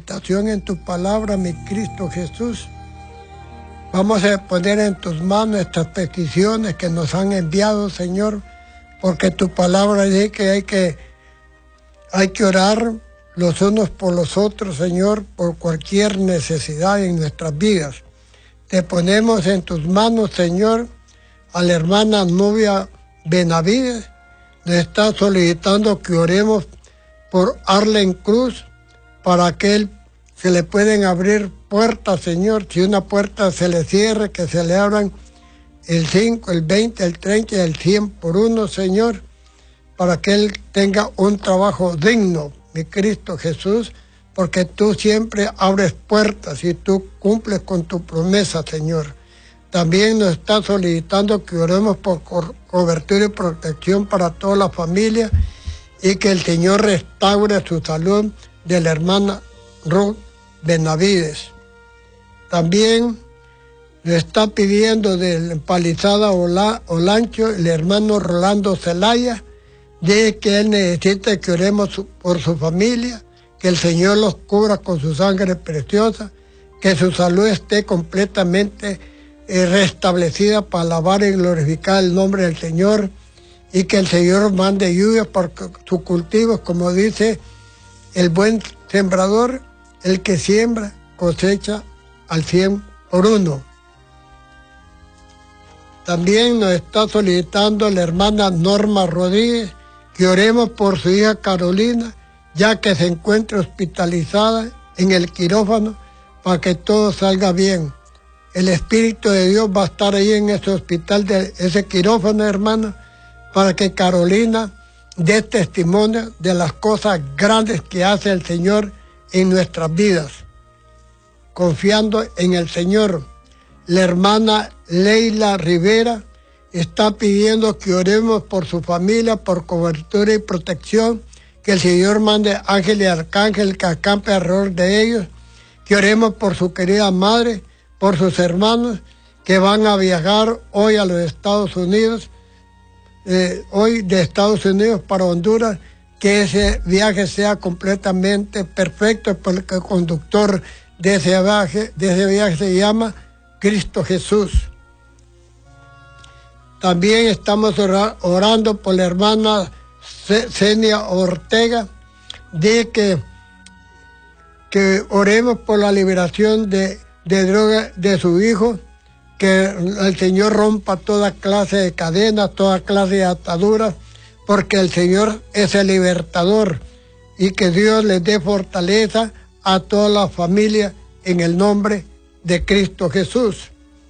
meditación en tu palabra, mi Cristo Jesús. Vamos a poner en tus manos estas peticiones que nos han enviado, Señor, porque tu palabra dice que hay que orar los unos por los otros, Señor, por cualquier necesidad en nuestras vidas. Te ponemos en tus manos, Señor, a la hermana Nubia Benavides. Le está solicitando que oremos por Arlen Cruz, para que él se le pueden abrir puertas, Señor. Si una puerta se le cierre, que se le abran el 5, el 20, el 30 y el 100 por uno, Señor, para que él tenga un trabajo digno, mi Cristo Jesús, porque tú siempre abres puertas y tú cumples con tu promesa, Señor. También nos está solicitando que oremos por cobertura y protección para toda la familia y que el Señor restaure su salud de la hermana Ruth Benavides. También le está pidiendo de la empalizada Olancho el hermano Rolando Zelaya, de que él necesita que oremos por su familia, que el Señor los cubra con su sangre preciosa, que su salud esté completamente restablecida para alabar y glorificar el nombre del Señor, y que el Señor mande lluvia para sus cultivos, como dice el buen sembrador, el que siembra cosecha al 100 por uno. También nos está solicitando la hermana Norma Rodríguez que oremos por su hija Carolina, ya que se encuentra hospitalizada en el quirófano, para que todo salga bien. El Espíritu de Dios va a estar ahí en ese hospital, de ese quirófano, hermana, para que Carolina dé testimonio de las cosas grandes que hace el Señor en nuestras vidas. Confiando en el Señor. La hermana Leila Rivera está pidiendo que oremos por su familia, por cobertura y protección, que el Señor mande ángel y arcángel que acampe alrededor de ellos, que oremos por su querida madre, por sus hermanos que van a viajar hoy a los Estados Unidos, hoy de Estados Unidos para Honduras, que ese viaje sea completamente perfecto, porque el conductor de ese viaje se llama Cristo Jesús. También estamos orando por la hermana Zenia Ortega, de que oremos por la liberación de droga de su hijo, que el Señor rompa toda clase de cadenas, toda clase de ataduras, porque el Señor es el libertador, y que Dios les dé fortaleza a toda la familia en el nombre de Cristo Jesús.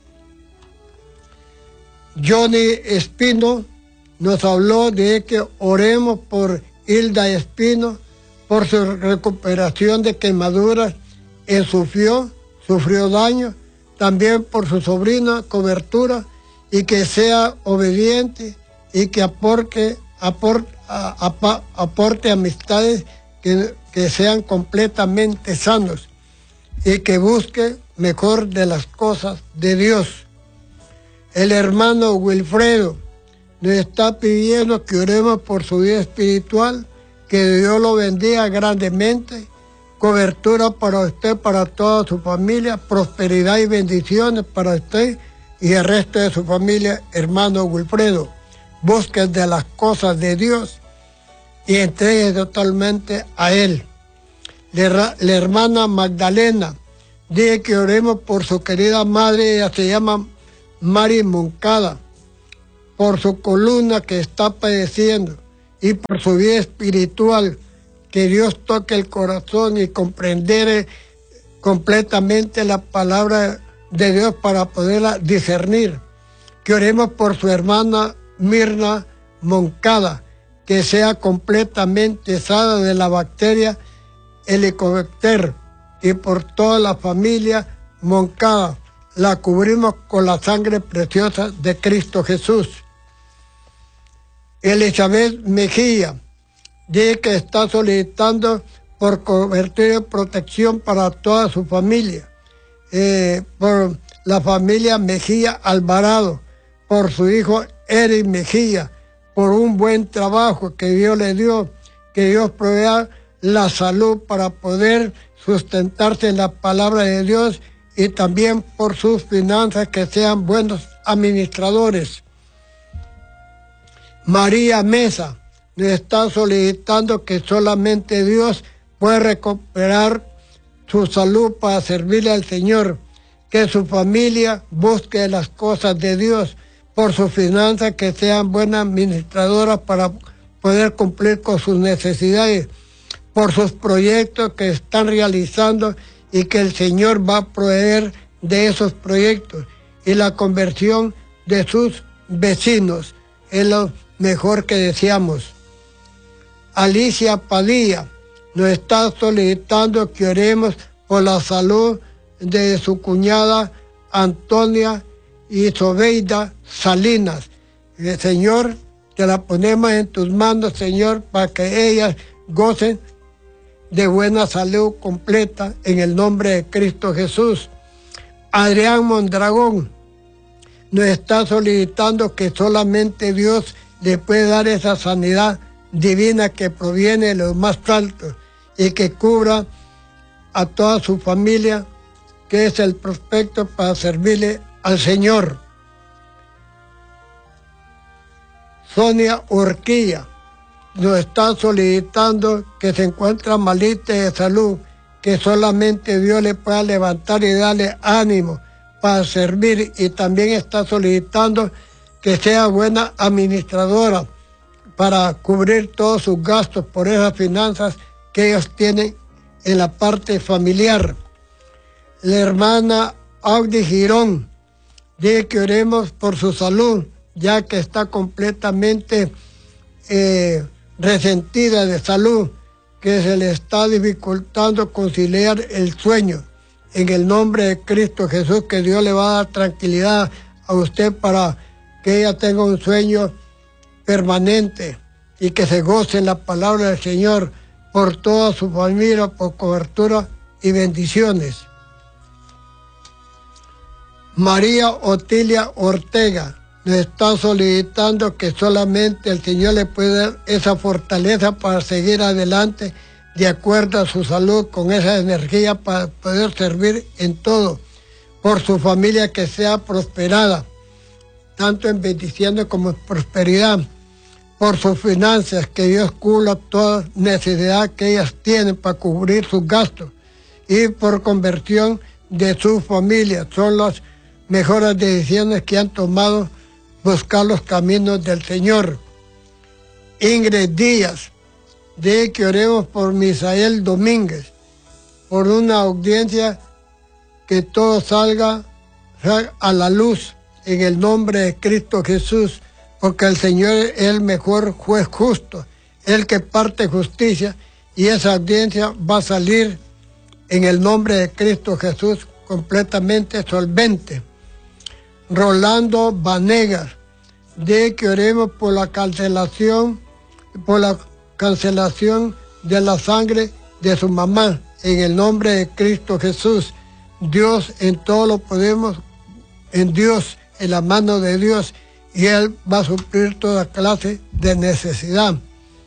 Johnny Espino nos habló de que oremos por Hilda Espino, por su recuperación de quemaduras sufrió daño, también por su sobrina cobertura, y que sea obediente y que aporte amistades que sean completamente sanos, y que busque mejor de las cosas de Dios. El hermano Wilfredo nos está pidiendo que oremos por su vida espiritual, que Dios lo bendiga grandemente, cobertura para usted, para toda su familia, prosperidad y bendiciones para usted y el resto de su familia, hermano Wilfredo. Busque de las cosas de Dios y entregue totalmente a Él. La hermana Magdalena dice que oremos por su querida madre, ella se llama Mari Moncada, por su columna que está padeciendo y por su vida espiritual, que Dios toque el corazón y comprender completamente la palabra de Dios para poderla discernir. Que oremos por su hermana Mirna Moncada, que sea completamente sana de la bacteria Helicobacter, y por toda la familia Moncada. La cubrimos con la sangre preciosa de Cristo Jesús. Elizabeth Mejía dice que está solicitando por cobertura y protección para toda su familia, por la familia Mejía Alvarado, por su hijo Eric Mejía, por un buen trabajo que Dios le dio, que Dios provea la salud para poder sustentarse en la palabra de Dios y también por sus finanzas, que sean buenos administradores. María Mesa nos está solicitando que solamente Dios puede recuperar su salud para servirle al Señor, que su familia busque las cosas de Dios, por sus finanzas, que sean buenas administradoras para poder cumplir con sus necesidades, por sus proyectos que están realizando y que el Señor va a proveer de esos proyectos, y la conversión de sus vecinos es lo mejor que deseamos. Alicia Padilla nos está solicitando que oremos por la salud de su cuñada Antonia y Sobeida Salinas. Señor, te la ponemos en tus manos, Señor, para que ellas gocen de buena salud completa en el nombre de Cristo Jesús. Adrián Mondragón nos está solicitando que solamente Dios le puede dar esa sanidad divina que proviene de los más altos y que cubra a toda su familia, que es el prospecto para servirle al Señor. Sonia Urquilla nos está solicitando que se encuentra malita de salud, que solamente Dios le pueda levantar y darle ánimo para servir, y también está solicitando que sea buena administradora para cubrir todos sus gastos por esas finanzas que ellos tienen en la parte familiar. La hermana Audi Girón dice que oremos por su salud, ya que está completamente resentida de salud, que se le está dificultando conciliar el sueño. En el nombre de Cristo Jesús, que Dios le va a dar tranquilidad a usted para que ella tenga un sueño permanente y que se goce en la palabra del Señor por toda su familia, por cobertura y bendiciones. María Otilia Ortega nos está solicitando que solamente el Señor le puede dar esa fortaleza para seguir adelante de acuerdo a su salud, con esa energía para poder servir en todo, por su familia que sea prosperada, tanto en bendiciones como en prosperidad, por sus finanzas, que Dios cubra toda necesidad que ellas tienen para cubrir sus gastos, y por conversión de su familia. Son las mejores decisiones que han tomado, buscar los caminos del Señor. Ingrid Díaz dice que oremos por Misael Domínguez, por una audiencia, que todo salga a la luz en el nombre de Cristo Jesús, porque el Señor es el mejor juez justo, el que parte justicia, y esa audiencia va a salir en el nombre de Cristo Jesús completamente solvente. Rolando Vanegas dice que oremos por la cancelación de la sangre de su mamá, en el nombre de Cristo Jesús. Dios, en todo lo podemos, en Dios, en la mano de Dios, y Él va a suplir toda clase de necesidad.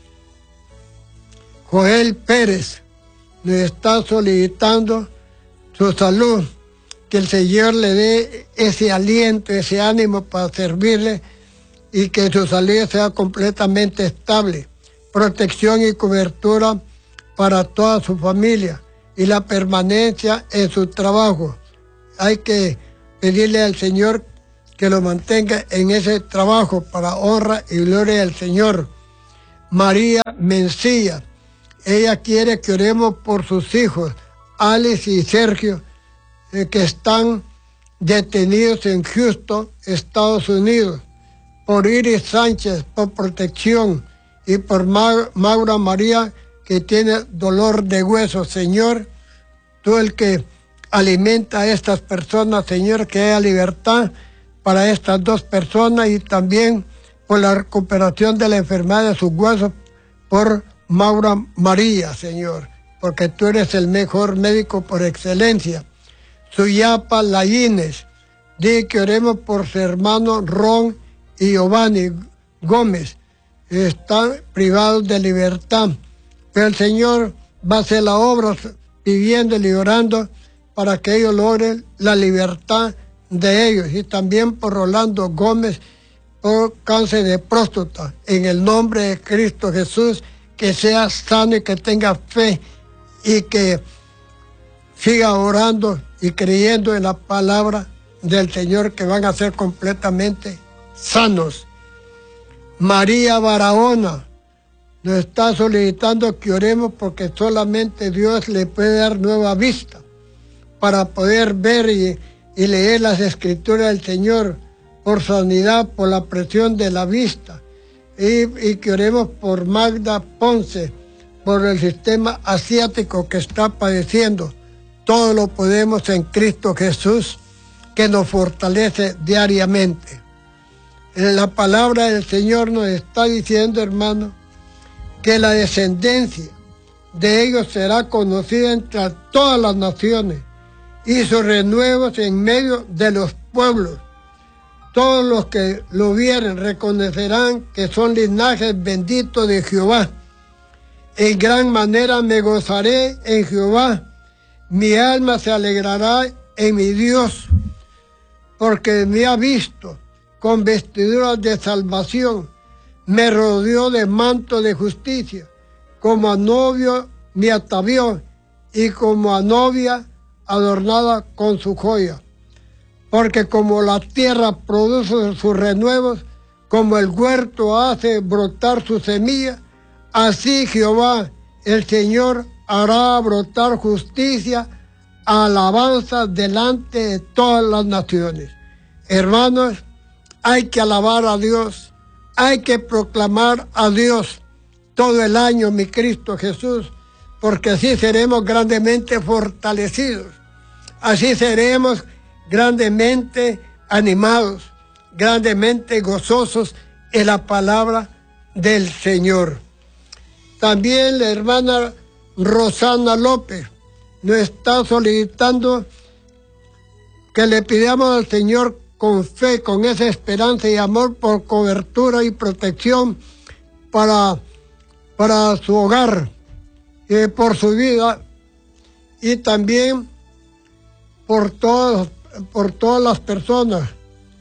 Joel Pérez nos está solicitando su salud, que el Señor le dé ese aliento, ese ánimo para servirle, y que su salud sea completamente estable, protección y cobertura para toda su familia, y la permanencia en su trabajo. Hay que pedirle al Señor que lo mantenga en ese trabajo para honra y gloria del Señor. María Mencía, ella quiere que oremos por sus hijos, Alex y Sergio, que están detenidos en Houston, Estados Unidos, por Iris Sánchez, por protección, y por Maura María, que tiene dolor de hueso. Señor, tú el que alimenta a estas personas, Señor, que haya libertad para estas dos personas, y también por la recuperación de la enfermedad de sus huesos por Maura María, Señor, porque tú eres el mejor médico por excelencia. Suyapa Layines dice que oremos por su hermano Ron y Giovanni Gómez. Están privados de libertad, pero el Señor va a hacer la obra. pidiéndole y orando para que ellos logren la libertad de ellos, y también por Rolando Gómez por cáncer de próstata. En el nombre de Cristo Jesús, que sea sano y que tenga fe y que siga orando y creyendo en la palabra del Señor, que van a ser completamente sanos. María Barahona nos está solicitando que oremos porque solamente Dios le puede dar nueva vista para poder ver y leer las escrituras del Señor, por sanidad, por la presión de la vista, y que oremos por Magda Ponce, por el sistema asiático que está padeciendo. Todo lo podemos en Cristo Jesús, que nos fortalece diariamente. La palabra del Señor nos está diciendo, hermano, que la descendencia de ellos será conocida entre todas las naciones, y sus renuevos en medio de los pueblos. Todos los que lo vieren reconocerán que son linajes benditos de Jehová. En gran manera me gozaré en Jehová. Mi alma se alegrará en mi Dios, porque me ha visto con vestiduras de salvación. Me rodeó de manto de justicia. Como a novio me atavió, y como a novia adornada con su joya. Porque como la tierra produce sus renuevos, como el huerto hace brotar su semilla, así Jehová, el Señor, hará brotar justicia, alabanza delante de todas las naciones. Hermanos, hay que alabar a Dios, hay que proclamar a Dios todo el año, mi Cristo Jesús, porque así seremos grandemente fortalecidos, así seremos grandemente animados, grandemente gozosos en la palabra del Señor. También la hermana Rosana López nos está solicitando que le pidamos al Señor con fe, con esa esperanza y amor, por cobertura y protección para su hogar, por su vida, y también por todas las personas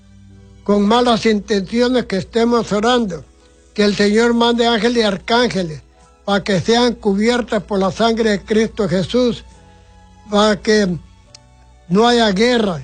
con malas intenciones que estemos orando, que el Señor mande ángeles y arcángeles para que sean cubiertas por la sangre de Cristo Jesús, para que no haya guerra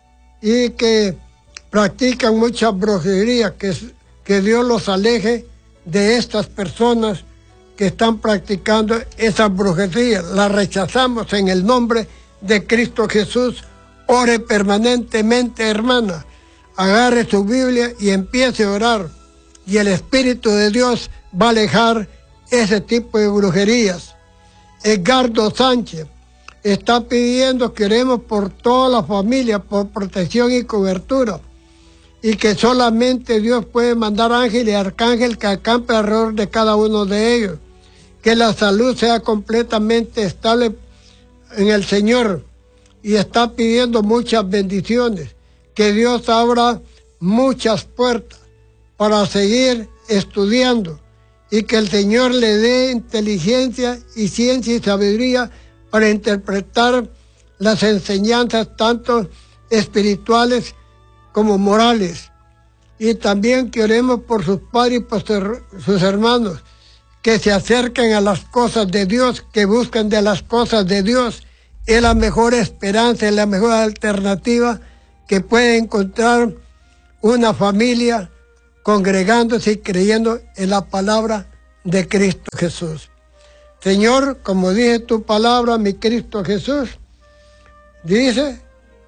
y que practican mucha brujería, que Dios los aleje de estas personas que están practicando esa brujería. La rechazamos en el nombre de Cristo Jesús. Ore permanentemente, hermana. Agarre su Biblia y empiece a orar. Y el Espíritu de Dios va a alejar ese tipo de brujerías. Edgardo Sánchez está pidiendo que oremos por toda la familia, por protección y cobertura, y que solamente Dios puede mandar ángel y arcángel que acampe alrededor de cada uno de ellos. Que la salud sea completamente estable en el Señor, y está pidiendo muchas bendiciones, que Dios abra muchas puertas para seguir estudiando, y que el Señor le dé inteligencia y ciencia y sabiduría para interpretar las enseñanzas tanto espirituales como morales. Y también que oremos por sus padres y por sus hermanos, que se acerquen a las cosas de Dios, que busquen de las cosas de Dios. Es la mejor esperanza, es la mejor alternativa que puede encontrar una familia congregándose y creyendo en la palabra de Cristo Jesús. Señor, como dice tu palabra, mi Cristo Jesús, dice: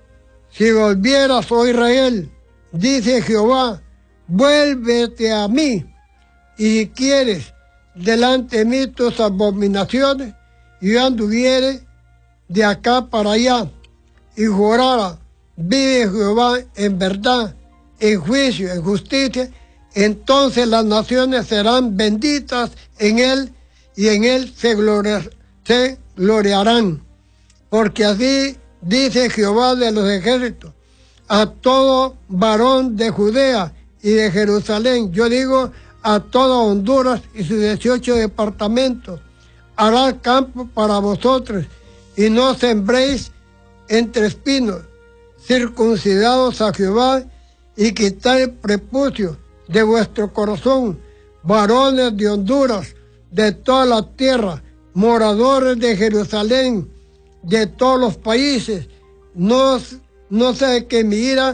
si volvieras, oh Israel, dice Jehová, vuélvete a mí, y si quieres delante de mí tus abominaciones, y yo anduviere de acá para allá, y jurara, vive Jehová en verdad, en juicio, en justicia, entonces las naciones serán benditas en él, y en él se gloriarán. Porque así dice Jehová de los ejércitos: a todo varón de Judea y de Jerusalén, yo digo a toda Honduras y sus 18 departamentos, hará campo para vosotros, y no sembréis entre espinos. Circuncidados a Jehová y quitad el prepucio de vuestro corazón, varones de Honduras, de toda la tierra, moradores de Jerusalén, de todos los países. No sé que mi ira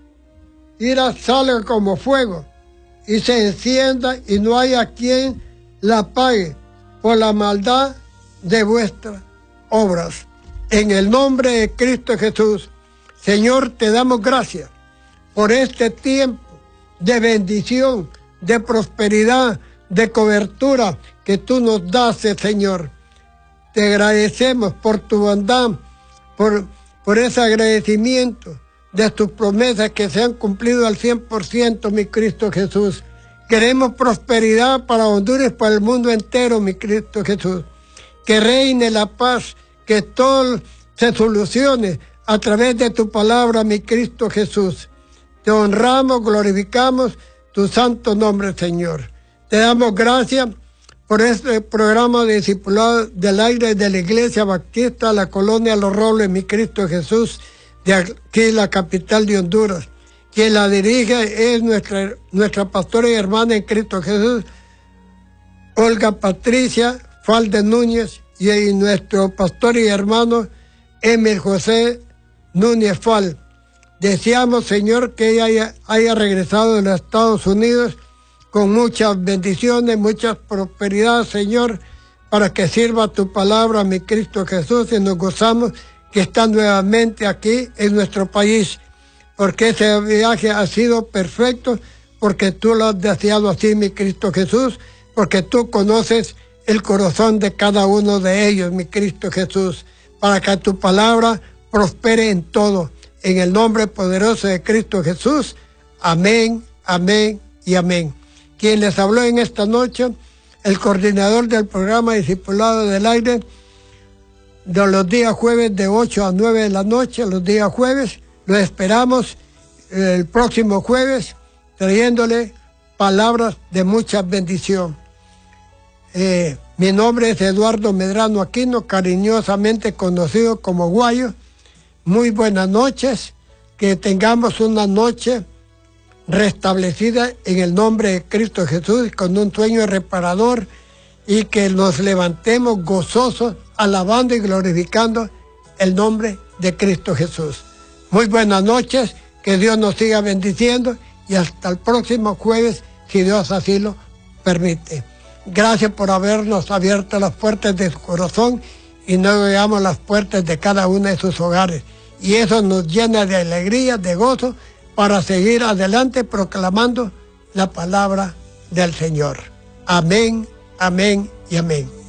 salga como fuego y se encienda y no haya quien la apague por la maldad de vuestras obras. En el nombre de Cristo Jesús, Señor, te damos gracias por este tiempo de bendición, de prosperidad, de cobertura que tú nos das, Señor. Te agradecemos por tu bondad, por ese agradecimiento de tus promesas que se han cumplido al 100%, mi Cristo Jesús. Queremos prosperidad para Honduras y para el mundo entero, mi Cristo Jesús. Que reine la paz, que todo se solucione a través de tu palabra, mi Cristo Jesús. Te honramos, glorificamos tu santo nombre, Señor. Te damos gracias por este programa de discipulado del aire de la Iglesia Bautista, la colonia Los Robles, mi Cristo Jesús, de aquí la capital de Honduras. Quien la dirige es nuestra pastora y hermana en Cristo Jesús, Olga Patricia Falde Núñez, y nuestro pastor y hermano Emil José Núñez Fal. Deseamos, Señor, que ella haya regresado de los Estados Unidos con muchas bendiciones, mucha prosperidad, Señor, para que sirva tu palabra, mi Cristo Jesús, y nos gozamos que está nuevamente aquí en nuestro país, porque ese viaje ha sido perfecto, porque tú lo has deseado así, mi Cristo Jesús, porque tú conoces el corazón de cada uno de ellos, mi Cristo Jesús, para que tu palabra prospere en todo. En el nombre poderoso de Cristo Jesús. Amén, amén y amén. Quien les habló en esta noche, el coordinador del programa Discipulado del Aire, de los días jueves de 8 a 9 de la noche, los días jueves. Lo esperamos el próximo jueves, trayéndole palabras de mucha bendición. Mi nombre es Eduardo Medrano Aquino, cariñosamente conocido como Guayo. Muy buenas noches, que tengamos una noche restablecida en el nombre de Cristo Jesús, con un sueño reparador, y que nos levantemos gozosos, alabando y glorificando el nombre de Cristo Jesús. Muy buenas noches, que Dios nos siga bendiciendo, y hasta el próximo jueves, si Dios así lo permite. Gracias por habernos abierto las puertas de su corazón y no veamos las puertas de cada uno de sus hogares. Y eso nos llena de alegría, de gozo, para seguir adelante proclamando la palabra del Señor. Amén, amén y amén.